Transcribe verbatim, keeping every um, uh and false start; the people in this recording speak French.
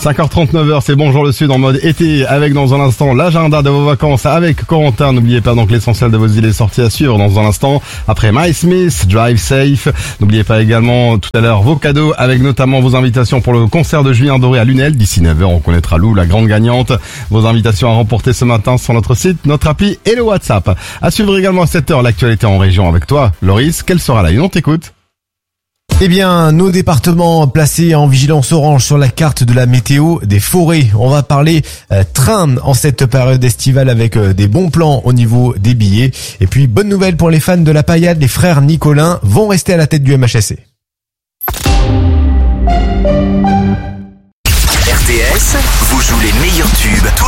cinq heures trente-neuf, c'est Bonjour le Sud en mode été avec dans un instant l'agenda de vos vacances avec Corentin. N'oubliez pas donc l'essentiel de vos idées sorties à suivre dans un instant. Après My Smith, Drive Safe. N'oubliez pas également tout à l'heure vos cadeaux avec notamment vos invitations pour le concert de Julien Doré à Lunel. D'ici neuf heures, on connaîtra Lou, la grande gagnante. Vos invitations à remporter ce matin sur notre site, notre appli et le WhatsApp. À suivre également à sept heures l'actualité en région avec toi. Loris, quelle sera la une? On t'écoute. Eh bien, nos départements placés en vigilance orange sur la carte de la météo des forêts. On va parler euh, train en cette période estivale avec euh, des bons plans au niveau des billets. Et puis, bonne nouvelle pour les fans de la paillade, les frères Nicolin vont rester à la tête du M H S C. R T S vous joue les meilleurs tubes.